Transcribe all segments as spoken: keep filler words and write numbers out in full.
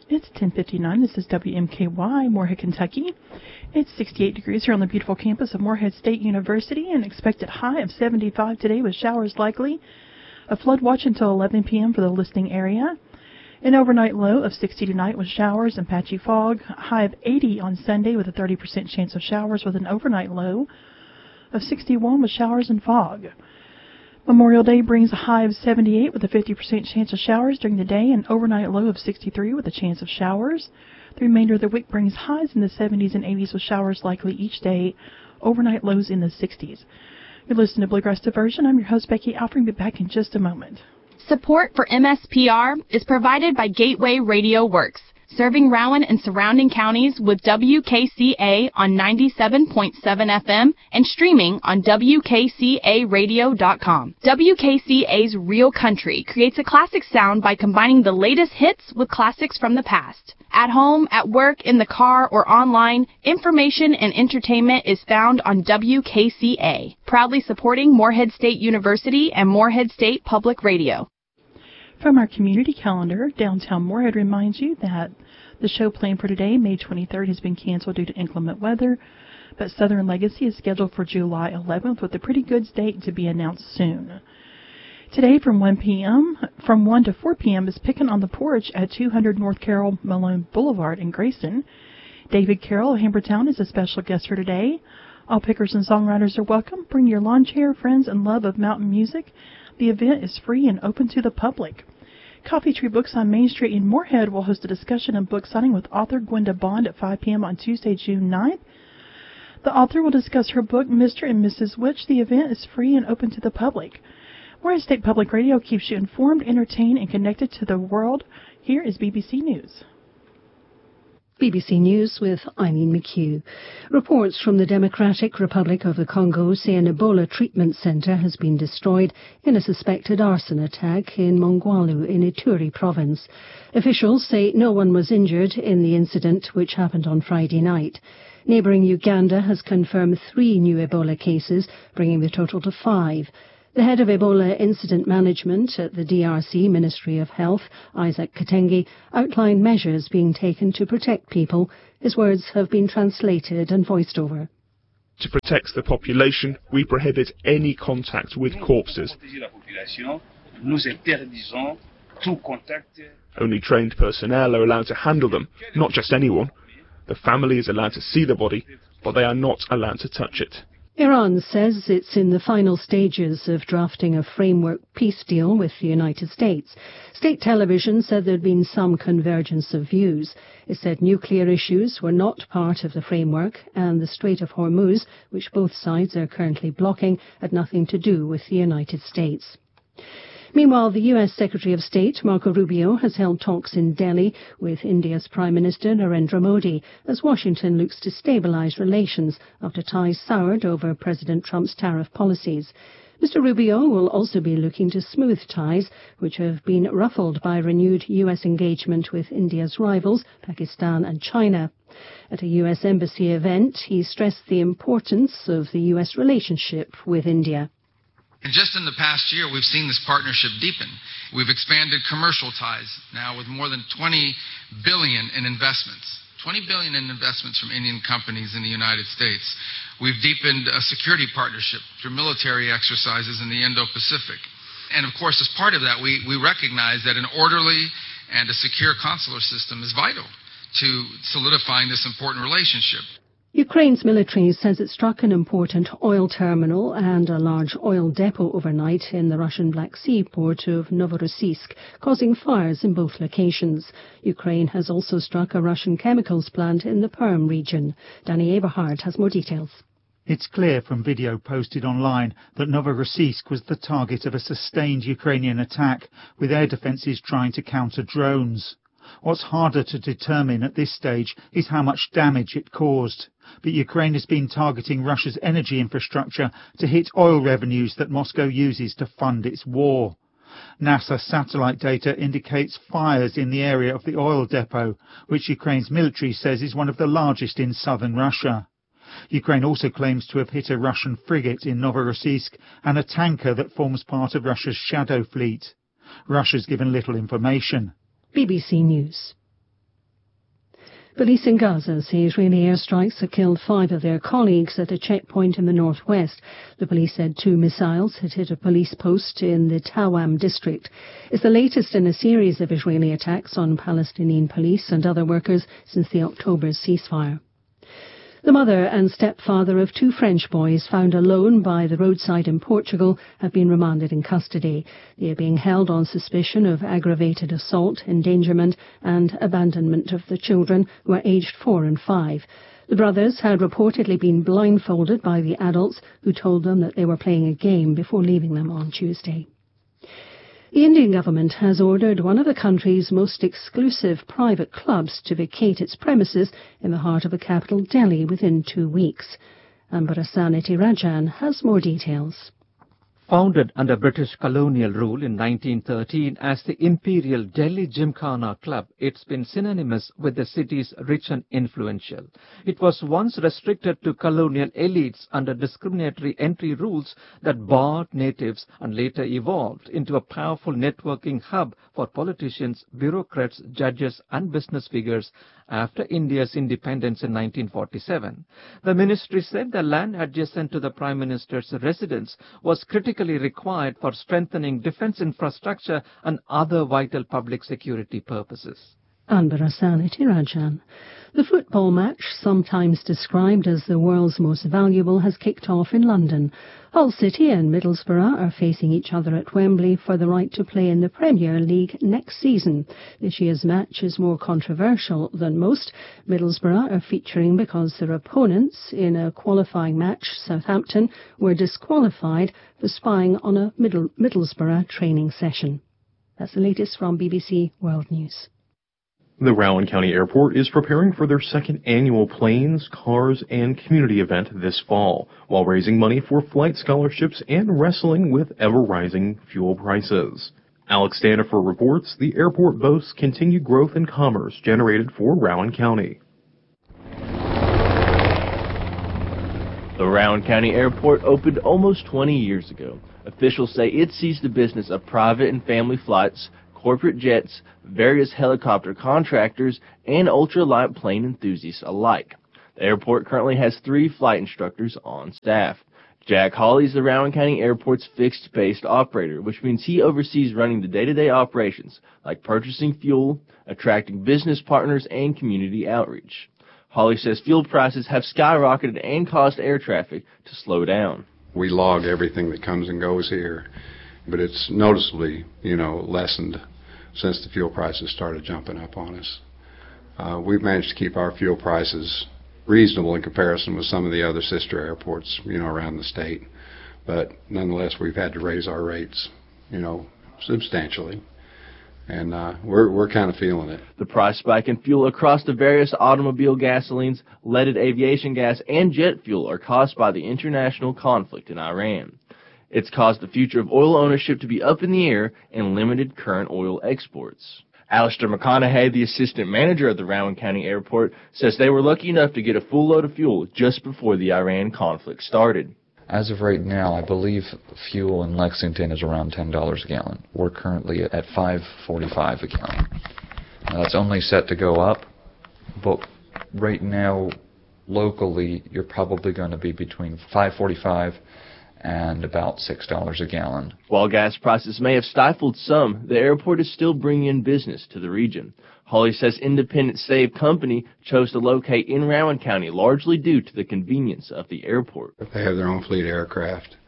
It's ten fifty-nine. This is W M K Y, Moorhead, Kentucky. It's sixty-eight degrees here on the beautiful campus of Moorhead State University. An expected high of seventy-five today with showers likely. A flood watch until eleven p.m. for the listening area. An overnight low of sixty tonight with showers and patchy fog. A high of eighty on Sunday with a thirty percent chance of showers with an overnight low of sixty-one with showers and fog. Memorial Day brings a high of seventy-eight with a fifty percent chance of showers during the day, and overnight low of sixty-three with a chance of showers. The remainder of the week brings highs in the seventies and eighties with showers likely each day, overnight lows in the sixties. You're listening to Bluegrass Diversion. I'm your host, Becky Alfred. Be back in just a moment. Support for M S P R is provided by Gateway Radio Works, serving Rowan and surrounding counties with W K C A on ninety-seven point seven F M and streaming on W K C A radio dot com. W K C A's Real Country creates a classic sound by combining the latest hits with classics from the past. At home, at work, in the car, or online, information and entertainment is found on W K C A, proudly supporting Moorhead State University and Moorhead State Public Radio. From our community calendar, Downtown Moorhead reminds you that the show planned for today, May twenty-third, has been canceled due to inclement weather, but Southern Legacy is scheduled for July eleventh with a pretty goods date to be announced soon. Today from one p.m., from one to four p.m. is Pickin' on the Porch at two hundred North Carroll Malone Boulevard in Grayson. David Carroll of Hambertown is a special guest for today. All pickers and songwriters are welcome. Bring your lawn chair, friends, and love of mountain music. The event is free and open to the public. Coffee Tree Books on Main Street in Moorhead will host a discussion and book signing with author Gwenda Bond at five p.m. on Tuesday, June ninth. The author will discuss her book, Mister and Missus Witch. The event is free and open to the public. Moorhead State Public Radio keeps you informed, entertained, and connected to the world. Here is B B C News. B B C News with Eileen McHugh. Reports from the Democratic Republic of the Congo say an Ebola treatment centre has been destroyed in a suspected arson attack in Mongwalu in Ituri province. Officials say no one was injured in the incident, which happened on Friday night. Neighbouring Uganda has confirmed three new Ebola cases, bringing the total to five. The head of Ebola Incident Management at the D R C Ministry of Health, Isaac Katengi, outlined measures being taken to protect people. His words have been translated and voiced over. To protect the population, we prohibit any contact with corpses. Only trained personnel are allowed to handle them, not just anyone. The family is allowed to see the body, but they are not allowed to touch it. Iran says it's in the final stages of drafting a framework peace deal with the United States. State television said there had been some convergence of views. It said nuclear issues were not part of the framework, and the Strait of Hormuz, which both sides are currently blocking, had nothing to do with the United States. Meanwhile, the U S Secretary of State, Marco Rubio, has held talks in Delhi with India's Prime Minister Narendra Modi as Washington looks to stabilize relations after ties soured over President Trump's tariff policies. Mister Rubio will also be looking to smooth ties, which have been ruffled by renewed U S engagement with India's rivals, Pakistan and China. At a U S embassy event, he stressed the importance of the U S relationship with India. And just in the past year, we've seen this partnership deepen. We've expanded commercial ties now with more than twenty billion dollars in investments. twenty billion dollars in investments from Indian companies in the United States. We've deepened a security partnership through military exercises in the Indo-Pacific. And of course, as part of that, we, we recognize that an orderly and a secure consular system is vital to solidifying this important relationship. Ukraine's military says it struck an important oil terminal and a large oil depot overnight in the Russian Black Sea port of Novorossiysk, causing fires in both locations. Ukraine has also struck a Russian chemicals plant in the Perm region. Danny Eberhard has more details. It's clear from video posted online that Novorossiysk was the target of a sustained Ukrainian attack, with air defences trying to counter drones. What's harder to determine at this stage is how much damage it caused. But Ukraine has been targeting Russia's energy infrastructure to hit oil revenues that Moscow uses to fund its war. NASA satellite data indicates fires in the area of the oil depot, which Ukraine's military says is one of the largest in southern Russia. Ukraine also claims to have hit a Russian frigate in Novorossiysk and a tanker that forms part of Russia's Shadow Fleet. Russia's given little information. B B C News. Police in Gaza say Israeli airstrikes have killed five of their colleagues at a checkpoint in the northwest. The police said two missiles had hit a police post in the Tawam district. It's the latest in a series of Israeli attacks on Palestinian police and other workers since the October ceasefire. The mother and stepfather of two French boys found alone by the roadside in Portugal have been remanded in custody. They are being held on suspicion of aggravated assault, endangerment and abandonment of the children, who are aged four and five. The brothers had reportedly been blindfolded by the adults, who told them that they were playing a game before leaving them on Tuesday. The Indian government has ordered one of the country's most exclusive private clubs to vacate its premises in the heart of the capital, Delhi, within two weeks. Ambarasaniti Rajan has more details. Founded under British colonial rule in nineteen thirteen as the Imperial Delhi Gymkhana Club, it's been synonymous with the city's rich and influential. It was once restricted to colonial elites under discriminatory entry rules that barred natives, and later evolved into a powerful networking hub for politicians, bureaucrats, judges and business figures after India's independence in nineteen forty-seven. The ministry said the land adjacent to the Prime Minister's residence was critically required for strengthening defence infrastructure and other vital public security purposes. Ambarasaniti Rajan. The football match, sometimes described as the world's most valuable, has kicked off in London. Hull City and Middlesbrough are facing each other at Wembley for the right to play in the Premier League next season. This year's match is more controversial than most. Middlesbrough are featuring because their opponents in a qualifying match, Southampton, were disqualified for spying on a Middle- Middlesbrough training session. That's the latest from B B C World News. The Rowan County Airport is preparing for their second annual Planes, Cars, and Community event this fall, while raising money for flight scholarships and wrestling with ever-rising fuel prices. Alex Stanifer reports the airport boasts continued growth in commerce generated for Rowan County. The Rowan County Airport opened almost twenty years ago. Officials say it sees the business of private and family flights, corporate jets, various helicopter contractors, and ultralight plane enthusiasts alike. The airport currently has three flight instructors on staff. Jack Hawley is the Rowan County Airport's fixed-based operator, which means he oversees running the day-to-day operations, like purchasing fuel, attracting business partners, and community outreach. Hawley says fuel prices have skyrocketed and caused air traffic to slow down. We log everything that comes and goes here, but it's noticeably, you know, lessened since the fuel prices started jumping up on us. Uh, we've managed to keep our fuel prices reasonable in comparison with some of the other sister airports, you know, around the state. But nonetheless, we've had to raise our rates, you know, substantially. And uh, we're we're kind of feeling it. The price spike in fuel across the various automobile gasolines, leaded aviation gas, and jet fuel are caused by the international conflict in Iran. It's caused the future of oil ownership to be up in the air and limited current oil exports. Alistair McConaughey, the assistant manager of the Rowan County Airport, says they were lucky enough to get a full load of fuel just before the Iran conflict started. As of right now, I believe fuel in Lexington is around ten dollars a gallon. We're currently at five forty-five a gallon. Now, that's only set to go up, but right now, locally, you're probably going to be between five forty-five and about six dollars a gallon. While gas prices may have stifled some, the airport is still bringing in business to the region. Hawley says Independent Save Company chose to locate in Rowan County largely due to the convenience of the airport. They have their own fleet aircraft,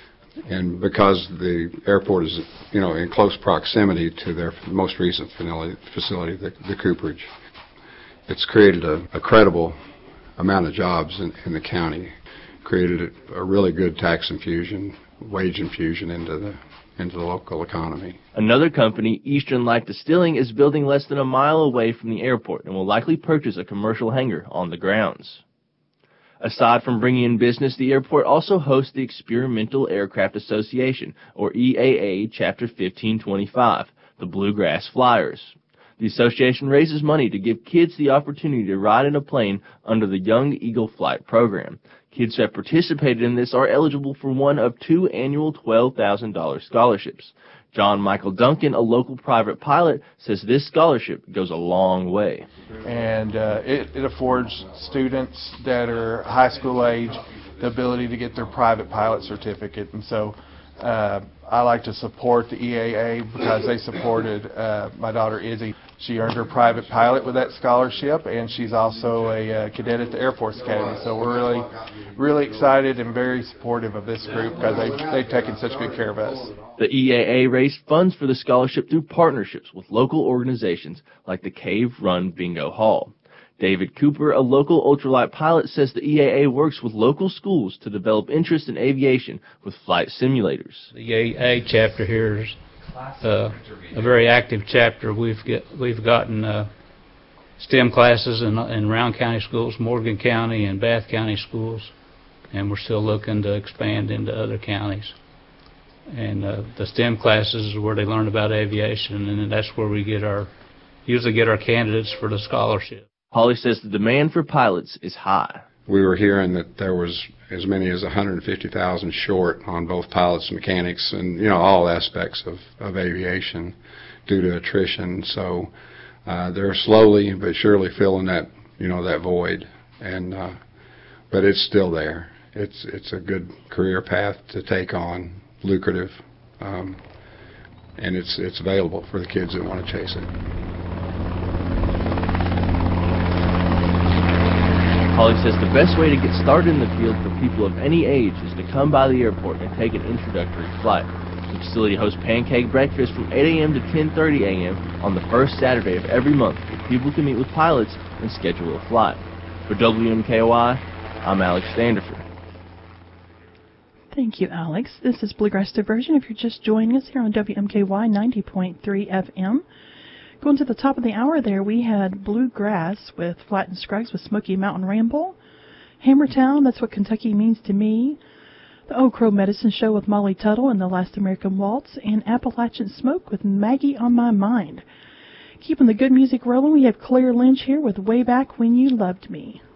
and because the airport is, you know, in close proximity to their most recent facility, the, the Cooperage, it's created a, a credible amount of jobs in, in the county. Created a, a really good tax infusion, wage infusion into the into the local economy. Another company, Eastern Light Distilling, is building less than a mile away from the airport and will likely purchase a commercial hangar on the grounds. Aside from bringing in business, the airport also hosts the Experimental Aircraft Association, or E A A Chapter fifteen twenty-five, the Bluegrass Flyers. The association raises money to give kids the opportunity to ride in a plane under the Young Eagle Flight program. Kids who have participated in this are eligible for one of two annual twelve thousand dollars scholarships. John Michael Duncan, a local private pilot, says this scholarship goes a long way. And uh, it, it affords students that are high school age the ability to get their private pilot certificate. And so uh, I like to support the E A A because they supported uh, my daughter Izzy. She earned her private pilot with that scholarship, and she's also a uh, cadet at the Air Force Academy. So we're really, really excited and very supportive of this group because they, they've taken such good care of us. The E A A raised funds for the scholarship through partnerships with local organizations like the Cave Run Bingo Hall. David Cooper, a local ultralight pilot, says the E A A works with local schools to develop interest in aviation with flight simulators. The E A A chapter here is uh, a very active chapter. We've get, we've gotten uh, STEM classes in, in Rowan County schools, Morgan County, and Bath County schools, and we're still looking to expand into other counties. And uh, the STEM classes is where they learn about aviation, and that's where we get our usually get our candidates for the scholarship. Hawley says the demand for pilots is high. We were hearing that there was as many as one hundred fifty thousand short on both pilots and mechanics and, you know, all aspects of, of aviation due to attrition. So uh, they're slowly but surely filling that, you know, that void. And uh, but it's still there. It's it's a good career path to take on, lucrative, um, and it's it's available for the kids that want to chase it. Hawley says the best way to get started in the field for people of any age is to come by the airport and take an introductory flight. The facility hosts pancake breakfast from eight a.m. to ten thirty a.m. on the first Saturday of every month, where people can meet with pilots and schedule a flight. For W M K Y, I'm Alex Standerford. Thank you, Alex. This is Bluegrass Diversion. If you're just joining us here on W M K Y ninety point three F M. Going to the top of the hour there, we had Bluegrass with Flatt and Scruggs with Smoky Mountain Ramble, Hammertown, That's What Kentucky Means to Me, the Old Crow Medicine Show with Molly Tuttle and the Last American Waltz, and Appalachian Smoke with Maggie on My Mind. Keeping the good music rolling, we have Claire Lynch here with Way Back When You Loved Me.